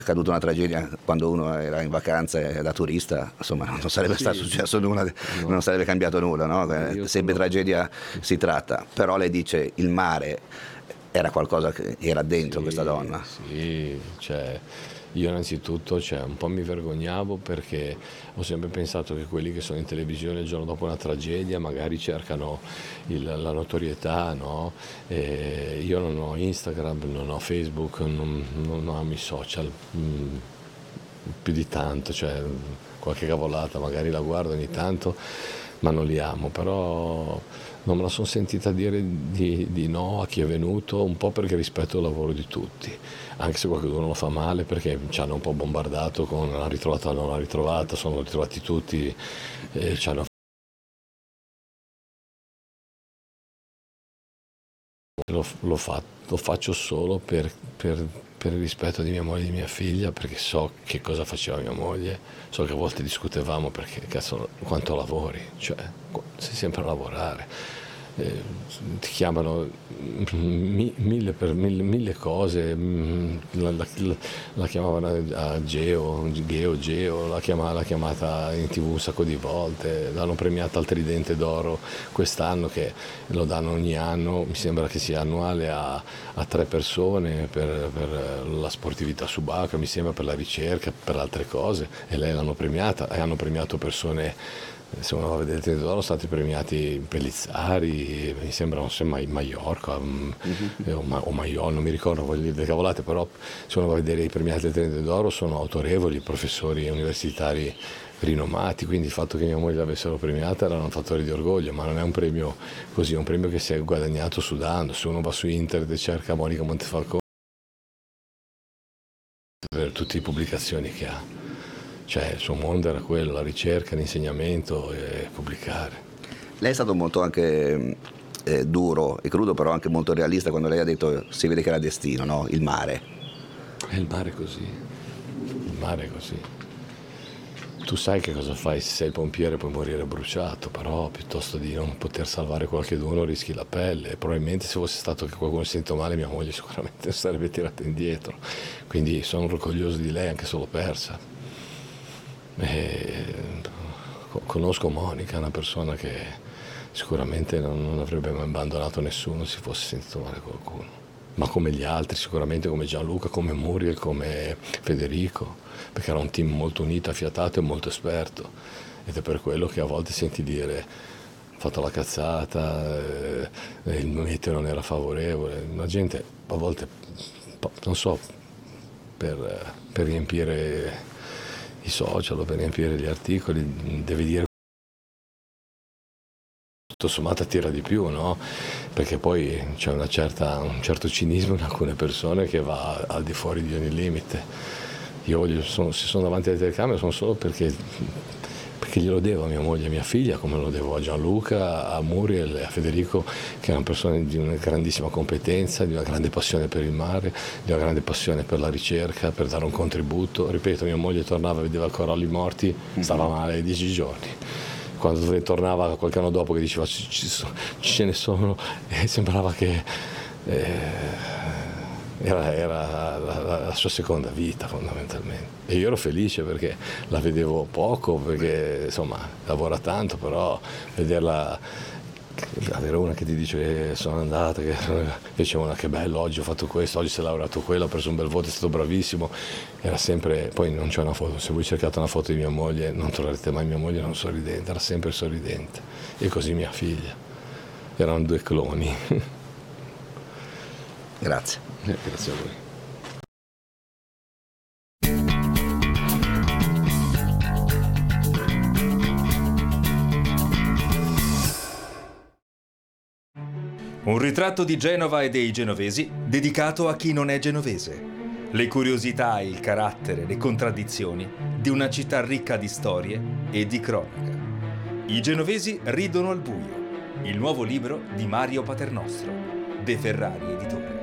accaduta una tragedia quando uno era in vacanza da turista, insomma non sarebbe stato successo nulla, non sarebbe cambiato nulla, no? Sempre tragedia si tratta, però lei dice il mare era qualcosa che era dentro questa donna. Sì, cioè io innanzitutto un po' mi vergognavo perché ho sempre pensato che quelli che sono in televisione il giorno dopo una tragedia magari cercano la notorietà, no? E io non ho Instagram, non ho Facebook, non amo i social più di tanto, cioè qualche cavolata magari la guardo ogni tanto, ma non li amo, però non me la sono sentita dire di no a chi è venuto, un po' perché rispetto il lavoro di tutti, anche se qualcuno lo fa male perché ci hanno un po' bombardato con la ritrovata o non la ritrovata, sono ritrovati tutti, ci hanno lo faccio solo per il rispetto di mia moglie e di mia figlia, perché so che cosa faceva mia moglie, so che a volte discutevamo perché cazzo quanto lavori, cioè sei sempre a lavorare. Ti chiamano mille cose, la chiamavano a Geo, l'ha chiamata in TV un sacco di volte, l'hanno premiata al Tridente d'Oro quest'anno, che lo danno ogni anno, mi sembra che sia annuale a 3 persone per la sportività subacquea, mi sembra per la ricerca, per altre cose, e lei l'hanno premiata, e hanno premiato persone. Se uno va a vedere il Tridente d'Oro, sono stati premiati Pellizzari, mi sembra Maiorca o Maiol, non mi ricordo, voglio dire le cavolate, però se uno va a vedere i premiati del Tridente d'Oro sono autorevoli, professori universitari rinomati, quindi il fatto che mia moglie l'avessero premiata era un fattore di orgoglio, ma non è un premio così, è un premio che si è guadagnato sudando. Se uno va su internet e cerca Monica Montefalcone, per tutte le pubblicazioni che ha. Cioè il suo mondo era quello, la ricerca, l'insegnamento e pubblicare. Lei è stato molto anche duro e crudo, però anche molto realista quando lei ha detto si vede che era destino, no? Il mare. Il mare è così, il mare è così. Tu sai che cosa fai se sei il pompiere, puoi morire bruciato, però piuttosto di non poter salvare qualcuno rischi la pelle. Probabilmente se fosse stato che qualcuno si sente male, mia moglie sicuramente sarebbe tirata indietro. Quindi sono orgoglioso di lei anche se l'ho persa. Conosco Monica, una persona che sicuramente non avrebbe mai abbandonato nessuno se fosse sentito male qualcuno, ma come gli altri, sicuramente come Gianluca, come Muriel, come Federico, perché era un team molto unito, affiatato e molto esperto, ed è per quello che a volte senti dire ho fatto la cazzata, il meteo non era favorevole, la gente a volte, non so, per riempire i social, per riempire gli articoli, devi dire tutto sommato attira di più, no? Perché poi c'è un certo cinismo in alcune persone che va al di fuori di ogni limite. Se sono davanti alle telecamere sono solo perché glielo devo a mia moglie e a mia figlia, come lo devo a Gianluca, a Muriel e a Federico, che erano persone di una grandissima competenza, di una grande passione per il mare, di una grande passione per la ricerca, per dare un contributo. Ripeto, mia moglie tornava, vedeva i coralli morti, stava male 10 giorni. Quando tornava qualche anno dopo che diceva ce ne sono, e sembrava che era la sua seconda vita fondamentalmente, e io ero felice perché la vedevo poco, perché insomma lavora tanto, però vederla, avere una che ti dice sono andata, che diceva una che bello, oggi ho fatto questo, oggi si è laureato quello, ho preso un bel voto, è stato bravissimo, era sempre, poi non c'è una foto, se voi cercate una foto di mia moglie non troverete mai mia moglie non sorridente, era sempre sorridente, e così mia figlia, erano 2 cloni. Grazie. Grazie a voi. Un ritratto di Genova e dei genovesi dedicato a chi non è genovese. Le curiosità, il carattere, le contraddizioni di una città ricca di storie e di cronaca. I genovesi ridono al buio. Il nuovo libro di Mario Paternostro. De Ferrari Editore.